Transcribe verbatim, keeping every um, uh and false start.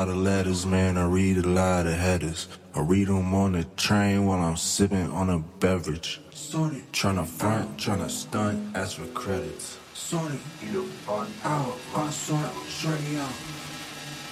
lot of letters, man, I read a lot of headers. I read them on the train while I'm sipping on a beverage. Sorry, tryna front, tryna stunt, ask for credits. Sorry, out, I saw it, straight out.